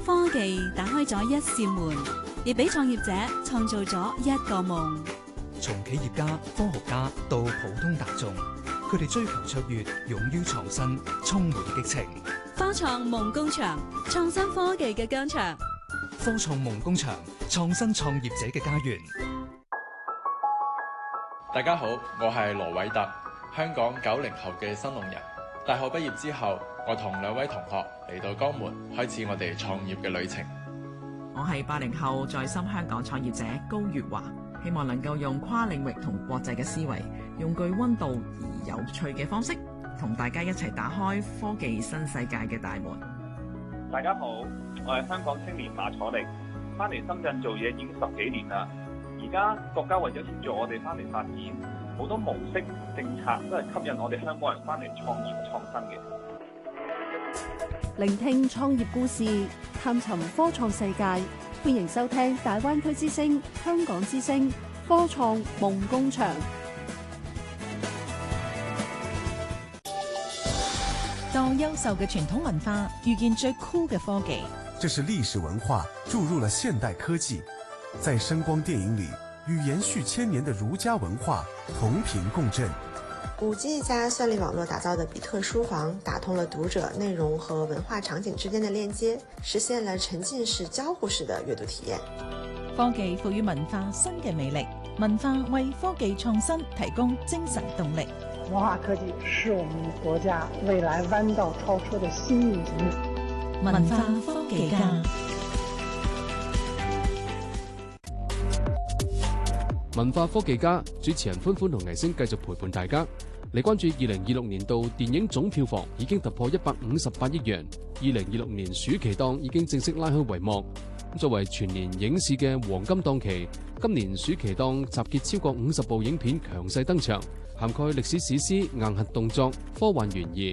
科技打開咗一扇門，亦俾創業者創造咗一個夢。 從企業家、科學家到普通大眾，佢哋追求卓越，勇於創新，充滿激情。 科創夢工場，創新科技嘅疆場。 科創夢工場，創新創業者嘅家園。 大家好，我係羅偉特，香港90後嘅新農人。大學畢業之後，我同2位同學嚟到江門，開始我哋創業嘅旅程。 我係80後在深香港創業者高月華，希望能夠用跨領域同國際嘅思維，用具溫度而有趣嘅方式，同大家一齊打開科技新世界嘅大門。 大家好，我係香港青年馬楚力，翻嚟深圳做嘢已經10幾年啦。而家國家為咗協助我哋翻嚟發展，好多模式政策都係吸引我哋香港人翻嚟創業創新嘅。 聆聽創業故事，探尋科創世界，歡迎收聽大灣區之聲、香港之聲科創夢工場。 當優秀嘅傳統文化遇見最酷嘅科技， 這是歷史文化注入了現代科技，在聲光電影裏與延續千年的儒家文化同頻共振。 5G 加算力網絡打造的比特書房，打通了讀者內容和文化場景之間的鏈接，實現了沉浸式交互式的閱讀體驗。 科技賦予文化新嘅魅力，文化為科技創新提供精神動力。 文化科技是我們國家未來彎道超車的新引擎。 文化科技家。 文化科技家主持人歡歡同倪星繼續陪伴大家嚟關注2026年度電影總票房已經突破158億元，2026年暑期檔已經正式拉開帷幕。作為全年影視嘅黃金檔期，今年暑期檔集結超過50部影片強勢登場，涵蓋歷史史詩、硬核動作、科幻懸疑、